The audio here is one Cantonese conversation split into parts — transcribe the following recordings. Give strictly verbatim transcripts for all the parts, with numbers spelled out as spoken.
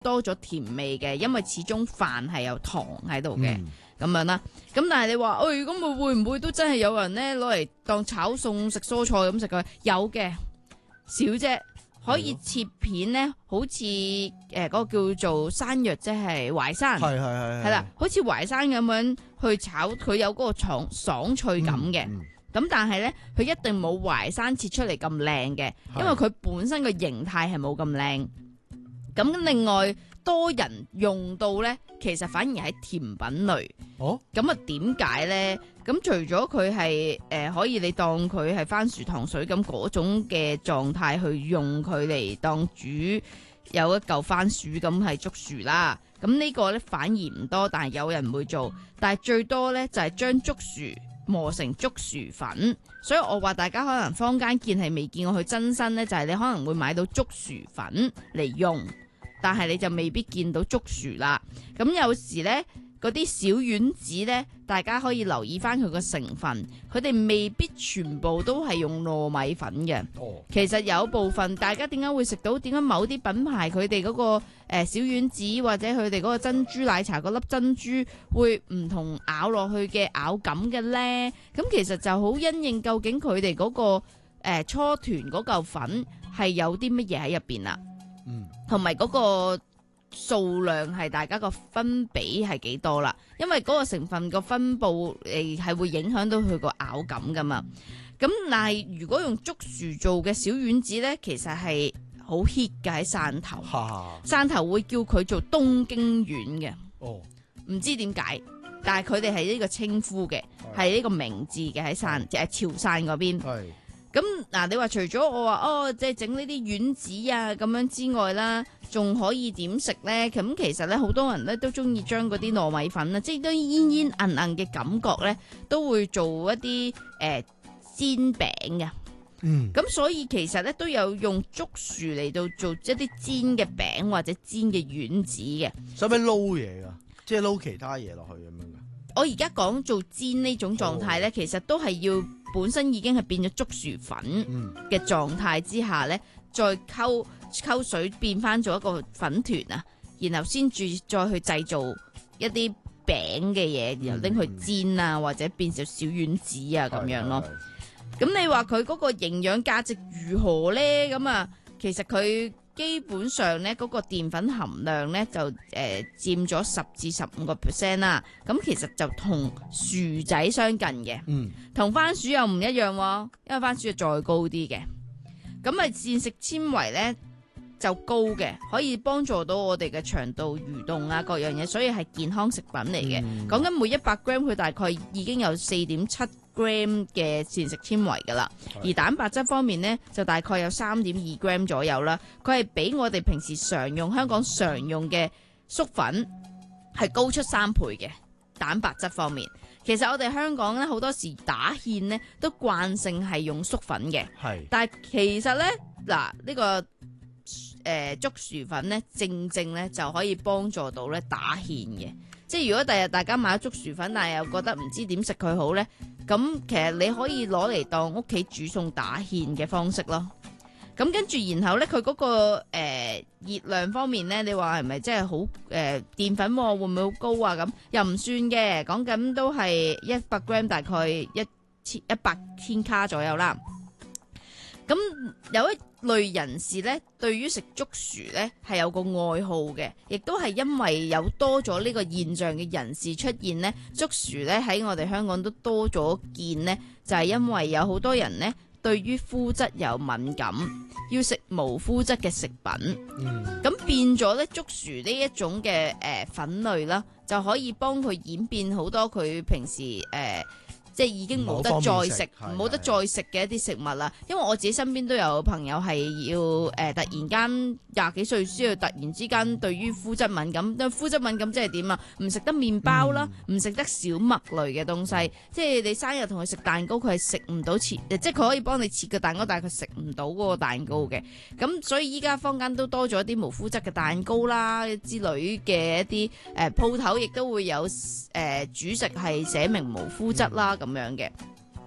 多咗甜味嘅，因為始終飯係有糖喺度嘅。 嗯咁樣啦，咁但係你話，誒咁會會唔會都真係有人咧攞嚟當炒餸食蔬菜咁食嘅？有嘅，少啫，可以切片咧，好似誒嗰個叫做山藥，即係淮山， 係係係係啦，好似淮山咁樣去炒，佢有嗰個爽爽脆感嘅。 嗯咁但係咧，佢一定冇淮山切出嚟咁靚嘅，因為佢本身個形態係冇咁靚。咁另外多人用到咧，其實反而係甜品類。 哦， 咁啊點解咧？咁除咗佢係誒可以你當佢係番薯糖水咁嗰種嘅狀態去用佢嚟當煮有一嚿番薯咁係竹薯啦。咁呢個咧反而唔多，但係有人會做。但係最多咧就係將竹薯磨成竹薯粉，所以我話大家可能坊間見係未見過佢真身咧，就係你可能會買到竹薯粉嚟用，但係你就未必見到竹薯啦。咁有時咧。嗰啲小丸子呢，大家可以留意翻佢個成分，佢哋未必全部都係用糯米粉嘅。 哦， 其實有部分大家點解會食到？點解某啲品牌佢哋嗰個、呃、小丸子或者佢哋嗰個珍珠奶茶嗰粒珍珠會唔同咬落去嘅咬感嘅呢？咁其實就好因應究竟佢哋嗰個、呃、初團嗰嚿粉係有啲乜嘢喺入邊啦， 嗯， 同埋嗰個。數量係大家個分比係幾多啦？因為嗰個成分個分佈誒係會影響到佢個咬感噶嘛。咁但係如果用竹薯做嘅小丸子呢，其實係好 hit 嘅喺汕頭。汕頭會叫佢做東京丸嘅。 哦， 唔知點解，但係佢哋係呢個稱呼嘅，係呢個名字嘅喺汕誒潮汕嗰邊。 係。 咁嗱，你話除咗我話哦，即係整呢啲丸子啊咁樣之外啦，仲可以點食呢？咁其實咧，好多人咧都中意將嗰啲糯米粉啊，即係都煙煙韌韌嘅感覺咧，都會做一啲誒、呃、煎餅嘅。 嗯。咁所以其實咧都有用竹薯嚟到做一啲煎嘅餅或者煎嘅丸子嘅。 使唔使撈嘢噶？即係撈其他嘢落去咁樣噶？ 我而家講做煎呢種狀態咧，哦、其實都係要本身已經係變咗竹薯粉嘅狀態之下咧，再溝溝水變翻做一個粉團啊，然後先至再去製造一啲餅嘅嘢，然後拎去煎啊，或者變成小丸子啊咁樣咯。咁你話佢嗰個營養價值如何咧？咁啊，其實佢。基本上咧，嗰個澱粉含量咧就誒佔咗十至十五個 percent 啦。咁其實就同薯仔相近嘅，嗯，同番薯又唔一樣喎，因為番薯係再高啲嘅。咁啊，膳食纖維咧就高嘅，可以幫助到我哋嘅腸道蠕動啊，各樣嘢，所以係健康食品嚟嘅。講緊、嗯、每一百 gram 佢大概已經有四點七 gram 嘅膳食纖維噶啦，而蛋白質方面呢，就大概有三點二 gram 左右啦。佢係比我哋平時常用香港常用嘅粟粉係高出三倍嘅蛋白質方面。其實我哋香港咧好多時打芡呢都慣性係用粟粉嘅，係，但係其實呢，嗱呢、呢個誒、呃、竹薯粉呢，正正呢就可以幫助到咧打芡嘅。即係如果第日大家買咗竹薯粉，但係又覺得唔知點食佢好呢，咁其實你可以攞嚟當屋企煮餸打芡嘅方式咯。咁跟住然後呢，佢嗰、嗰個誒、呃、熱量方面呢，你話係咪真係好誒澱粉會唔會好高啊？咁又唔算嘅，講緊都係一百 gram 大概一千一百千卡左右啦。咁有一類人士咧，對於食竹薯咧係有個愛好嘅，亦都係因為有多咗呢個現象嘅人士出現呢，竹薯咧喺我哋香港都多咗見呢，就係因為有好多人呢對於膚質有敏感，要食無膚質嘅食品，咁、嗯、變咗咧竹薯呢一種嘅誒、呃、粉類啦，就可以幫佢演變好多佢平時誒。呃即係已經冇得再食，冇得再食嘅一啲食物啦。因為我自己身邊都有朋友係要誒、呃，突然間廿幾歲先要突然之間對於膚質敏感。但膚質敏感即係點啊？唔食得麵包啦，唔食、嗯、得小麥類嘅東西。嗯、即係你生日同佢食蛋糕，佢係食唔到切，即係佢可以幫你切個蛋糕，但係佢食唔到嗰個蛋糕嘅。咁所以依家坊間都多咗一啲無膚質嘅蛋糕啦之類嘅一啲誒鋪頭，亦、呃、都會有誒、呃、主食係寫明無膚質啦。嗯咁樣嘅，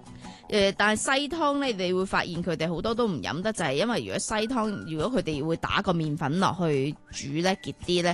誒，但係西湯咧，你會發現佢哋好多都唔飲得，就係因為如果西湯，如果佢哋會打個麵粉落去煮咧，結啲咧，